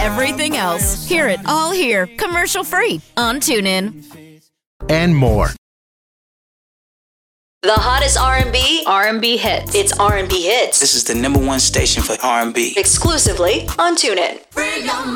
everything else. Hear it all here, commercial-free on TuneIn. And more. The hottest R&B hits. It's R&B hits. This is the #1 station for R&B. Exclusively on TuneIn.